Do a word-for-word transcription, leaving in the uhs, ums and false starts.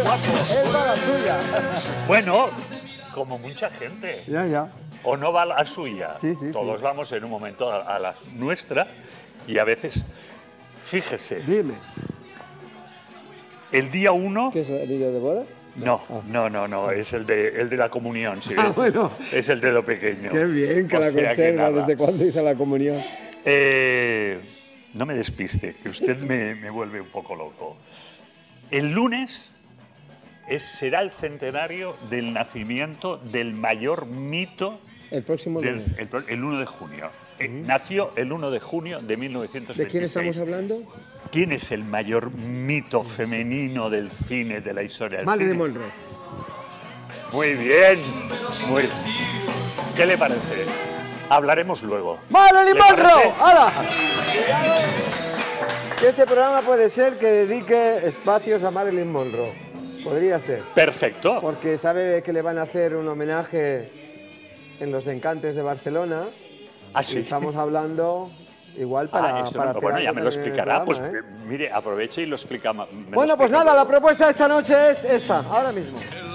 Él va a la suya. Bueno, como mucha gente. Ya, ya. O no va a la suya. Sí, sí, Todos sí. vamos en un momento a, a la nuestra y a veces, fíjese, Dime. el día uno... ¿Qué es el anillo de boda? No, no, no, no, es el de, el de la comunión, sí, Ah, es, bueno. es el dedo pequeño. Qué bien que O la sea que conserva. nada. ¿Desde cuándo hizo la comunión? Eh, no me despiste, que usted me, me vuelve un poco loco. El lunes es, será el centenario del nacimiento del mayor mito El próximo del lunes. el, pro- el uno de junio. Eh, Nació el uno de junio de mil novecientos ¿De veintiséis. quién estamos hablando? ¿Quién es el mayor mito femenino del cine, de la historia del Marilyn cine? Monroe. Muy bien, muy bien. ¿Qué le parece? Hablaremos luego. ¡Marilyn ¿Le Monroe! parece? ¡Hala! Que este programa puede ser que dedique espacios a Marilyn Monroe. Podría ser. Perfecto. Porque sabe que le van a hacer un homenaje en los Encantes de Barcelona. ¿Ah, Y sí? estamos hablando igual para... Ah, esto para no, bueno, ya hacer me algo lo también en el explicará. Pues programa, ¿eh? mire, aproveche y lo explica. ma- me lo Bueno, pues explica nada, la luego. propuesta de esta noche es esta, ahora mismo.